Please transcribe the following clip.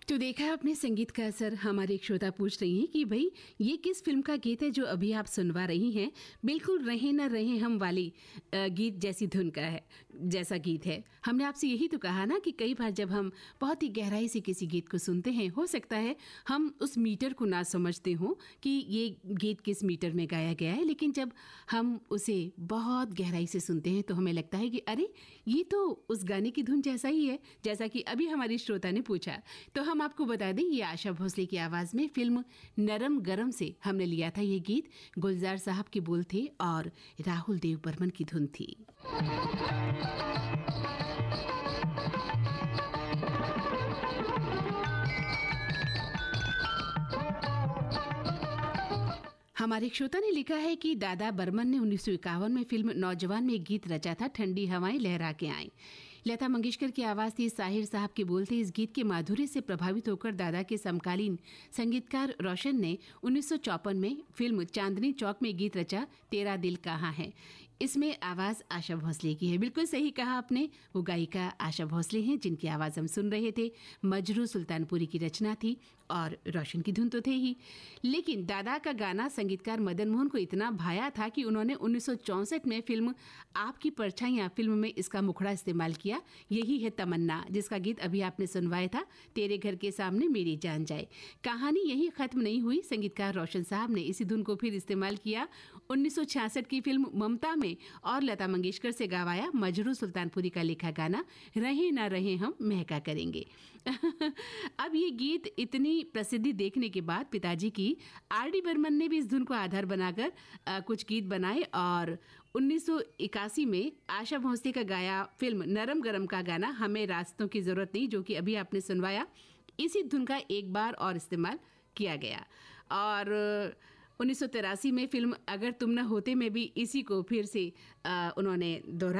तो देखा आपने संगीत का असर। हमारे एक श्रोता पूछ रही हैं कि भाई ये किस फिल्म का गीत है जो अभी आप सुनवा रही हैं। बिल्कुल रहे न रहे हम वाली गीत जैसी धुन का है, जैसा गीत है। हमने आपसे यही तो कहा ना कि कई बार जब हम बहुत ही गहराई से किसी गीत को सुनते हैं, हो सकता है हम उस मीटर को ना समझते हों कि ये गीत किस मीटर में गाया गया है, लेकिन जब हम उसे बहुत गहराई से सुनते हैं तो हमें लगता है कि अरे ये तो उस गाने की धुन जैसा ही है, जैसा कि अभी हमारी श्रोता ने पूछा। तो हम आपको बता दें, ये आशा भोसले की आवाज में फिल्म नरम गरम से हमने लिया था ये गीत। गुलजार साहब के बोल थे और राहुल देव बर्मन की धुन थी। हमारे श्रोता ने लिखा है कि दादा बर्मन ने 1951 में फिल्म नौजवान में एक गीत रचा था, ठंडी हवाएं लहरा के आए। लता मंगेशकर की आवाज थी, साहिर साहब के बोल थे। इस गीत के माधुर्य से प्रभावित होकर दादा के समकालीन संगीतकार रोशन ने 1954 में फिल्म चांदनी चौक में गीत रचा, तेरा दिल कहाँ है। इसमें आवाज आशा भोसले की है। बिल्कुल सही कहा आपने, वो गायिका आशा भोसले हैं जिनकी आवाज हम सुन रहे थे। मजरू सुल्तानपुरी की रचना थी और रोशन की धुन तो थे ही, लेकिन दादा का गाना संगीतकार मदन मोहन को इतना भाया था कि उन्होंने 1964 में फिल्म आपकी परछाइयां फिल्म में इसका मुखड़ा इस्तेमाल किया। यही है तमन्ना, जिसका गीत अभी आपने सुनवाया था, तेरे घर के सामने मेरी जान जाए। कहानी यही खत्म नहीं हुई। संगीतकार रोशन साहब ने इसी धुन को फिर इस्तेमाल किया 1966 की फिल्म ममता में और लता मंगेशकर से गवाया मजरू सुल्तानपुरी का लिखा गाना रहे ना रहे हम महका करेंगे। अब ये गीत इतनी प्रसिद्धि देखने के बाद पिताजी की आर.डी. बर्मन ने भी इस धुन को आधार बनाकर कुछ गीत बनाए और 1981 में आशा भोसले का गाया फिल्म नरम गरम का गाना हमें रास्तों की जरूरत नहीं, जो कि अभी आपने सुनवाया, इसी धुन का एक बार और इस्तेमाल किया गया। और 1983 में फिल्म अगर तुम न होते में भी इसी को फिर से उन्होंने दोहराया।